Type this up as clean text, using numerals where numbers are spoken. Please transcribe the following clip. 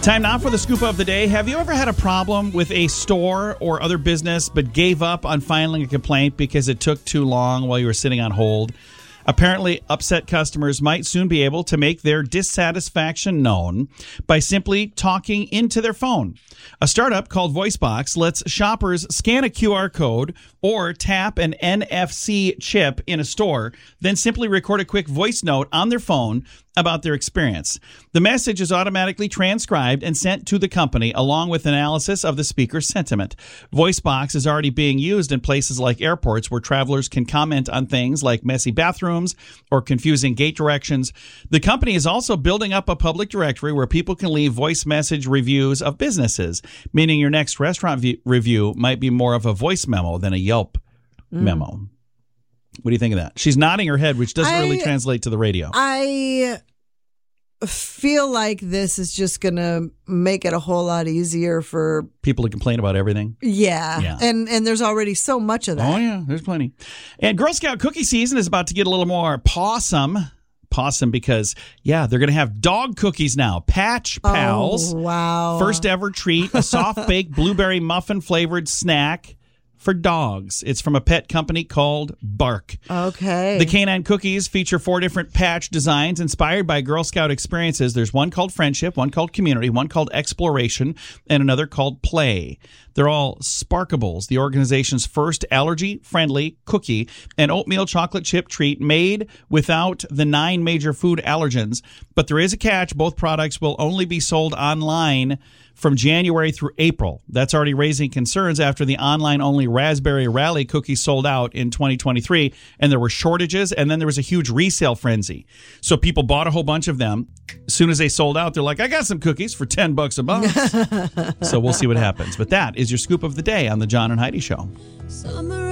Time now for the scoop of the day. Have you ever had a problem with a store or other business but gave up on filing a complaint because it took too long while you were sitting on hold? Apparently, upset customers might soon be able to make their dissatisfaction known by simply talking into their phone. A startup called VoiceBox lets shoppers scan a QR code or tap an NFC chip in a store, then simply record a quick voice note on their phone about their experience. The message is automatically transcribed and sent to the company along with analysis of the speaker's sentiment. VoiceBox is already being used in places like airports where travelers can comment on things like messy bathrooms or confusing gate directions. The company is also building up a public directory where people can leave voice message reviews of businesses, meaning your next restaurant review might be more of a voice memo than a Yelp memo. What do you think of that? She's nodding her head, which doesn't really translate to the radio. I feel like this is just going to make it a whole lot easier for people to complain about everything. Yeah. And there's already so much of that. Oh, yeah. There's plenty. And Girl Scout cookie season is about to get a little more possum because, they're going to have dog cookies now. Patch Pals. Oh, wow. First ever treat, a soft-baked blueberry muffin-flavored snack for dogs. It's from a pet company called Bark. Okay. The canine cookies feature 4 different patch designs inspired by Girl Scout experiences. There's one called Friendship, one called Community, one called Exploration, and another called Play. They're all Sparkables, the organization's first allergy-friendly cookie, an oatmeal chocolate chip treat made without the 9 major food allergens. But there is a catch. Both products will only be sold online from January through April. That's already raising concerns after the online-only Raspberry Rally cookies sold out in 2023, and there were shortages, and then there was a huge resale frenzy. So people bought a whole bunch of them. As soon as they sold out, they're like, I got some cookies for $10 a box. So we'll see what happens. But that is your scoop of the day on the John and Heidi Show.